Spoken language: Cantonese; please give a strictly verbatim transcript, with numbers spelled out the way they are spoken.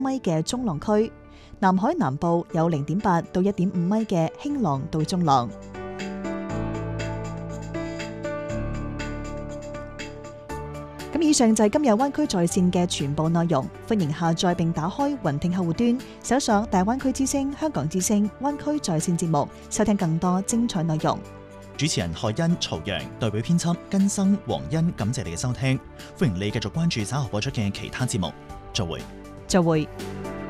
米嘅中浪區，南海南部有零點八到一點五米嘅輕浪到中浪。咁以上就係今日灣區在線嘅全部內容，歡迎下載並打開雲聽客戶端，搜索大灣區之聲、香港之聲、灣區在線節目，收聽更多精彩內容。 主持人海欣、曹陽，代表編輯根生、黃欣，感謝你嘅收聽，歡迎你繼續關注稍後播出嘅其他節目，再會。 再會。